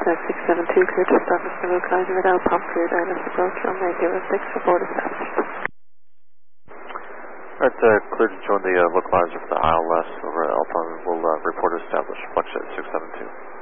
672, clear to start Mr. Localizer without pump, cleared ILS approach, runway 06, report established. Alright, clear to join the localizer for the ILS over at Alpha. We'll report established, flex at 672.